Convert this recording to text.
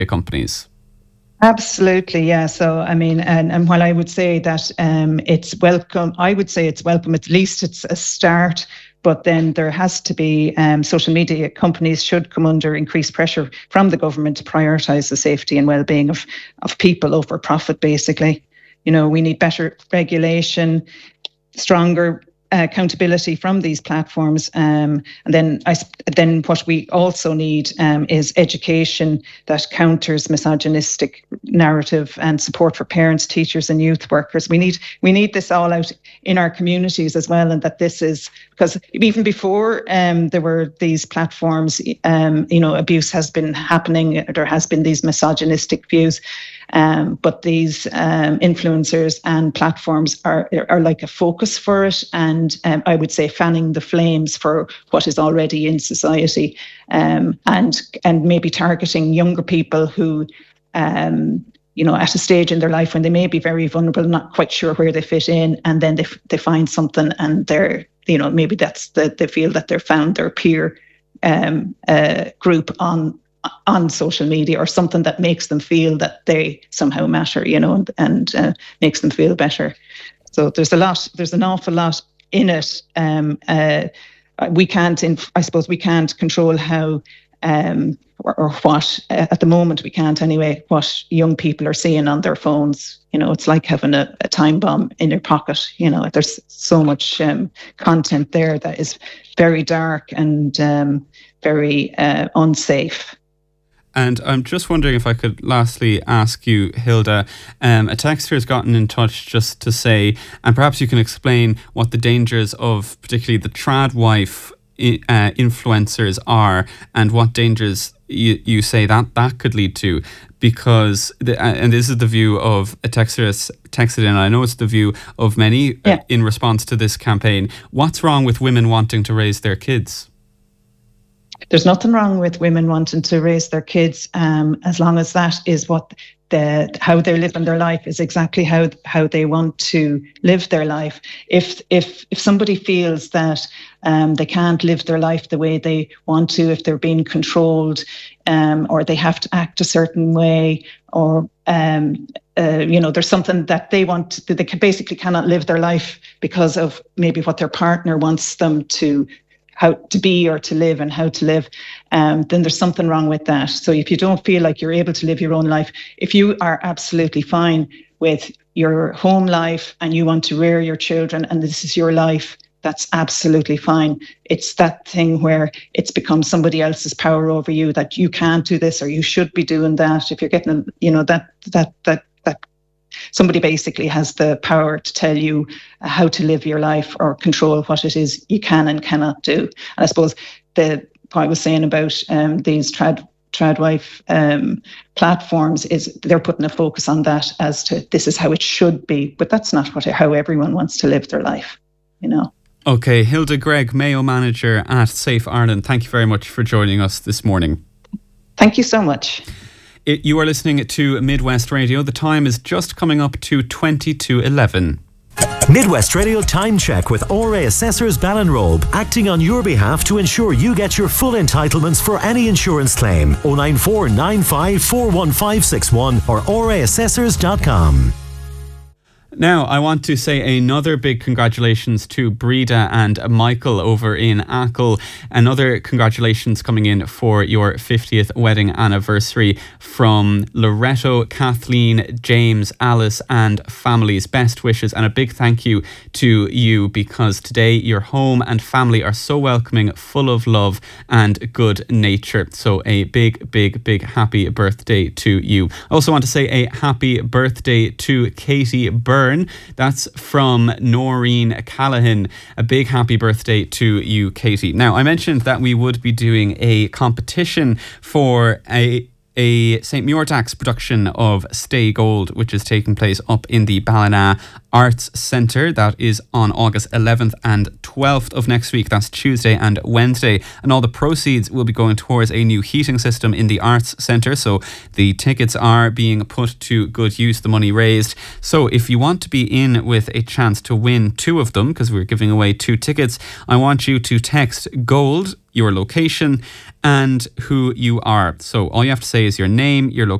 companies? Absolutely, yeah. So, I mean, and while I would say that it's welcome, I would say it's welcome, at least it's a start. But then there has to be, social media companies should come under increased pressure from the government to prioritise the safety and well-being of people over profit, basically. You know, we need better regulation, stronger accountability from these platforms, and then what we also need is education that counters misogynistic narrative and support for parents, teachers, and youth workers. We need this all out in our communities as well, and that this is because even before there were these platforms, abuse has been happening. There has been these misogynistic views. But these influencers and platforms are like a focus for it, and I would say fanning the flames for what is already in society, and maybe targeting younger people who, at a stage in their life when they may be very vulnerable, not quite sure where they fit in, and then they find something, and they're, maybe they feel that they've found their peer group on social media, or something that makes them feel that they somehow matter, and makes them feel better. So there's an awful lot in it. We can't control how, or what, at the moment we can't anyway, what young people are seeing on their phones. It's like having a time bomb in your pocket. There's so much content there that is very dark and very unsafe. And I'm just wondering if I could lastly ask you, Hilda, a texter has gotten in touch just to say, and perhaps you can explain what the dangers of particularly the trad wife influencers are, and what dangers you say that could lead to, because and this is the view of a texter has texted in, and I know it's the view of many in response to this campaign. What's wrong with women wanting to raise their kids? There's nothing wrong with women wanting to raise their kids, as long as that is how they're living their life is exactly how they want to live their life. If somebody feels that they can't live their life the way they want to, if they're being controlled, or they have to act a certain way, or there's something that they want, that they basically cannot live their life because of maybe what their partner wants them to, how to be or to live and how to live, then there's something wrong with that. So if you don't feel like you're able to live your own life, if you are absolutely fine with your home life and you want to rear your children and this is your life, that's absolutely fine. It's that thing where it's become somebody else's power over you, that you can't do this or you should be doing that. If you're getting, that somebody basically has the power to tell you how to live your life or control what it is you can and cannot do. And I suppose what I was saying about these tradwife platforms is they're putting a focus on that as to this is how it should be, but that's not how everyone wants to live their life, Okay, Hilda Greig, Mayo Manager at Safe Ireland, thank you very much for joining us this morning. Thank you so much. You are listening to Midwest Radio. The time is just coming up to 20 to 11. Midwest Radio Time Check with RA Assessors Ballinrobe, acting on your behalf to ensure you get your full entitlements for any insurance claim. 094 95 41561 or raassessors.com. Now, I want to say another big congratulations to Breda and Michael over in Achill. Another congratulations coming in for your 50th wedding anniversary from Loretto, Kathleen, James, Alice and families. Best wishes and a big thank you to you, because today your home and family are so welcoming, full of love and good nature. So a big, big, big happy birthday to you. I also want to say a happy birthday to Katie Byrne. That's from Noreen Callahan. A big happy birthday to you, Katie. Now, I mentioned that we would be doing a competition for a St. Muirtax production of Stay Gold, which is taking place up in the Ballina Arts Centre. That is on August 11th and 12th of next week. That's Tuesday and Wednesday. And all the proceeds will be going towards a new heating system in the Arts Centre. So the tickets are being put to good use, the money raised. So if you want to be in with a chance to win two of them, because we're giving away 2 tickets, I want you to text GOLD your location, and who you are. So all you have to say is your name, your location,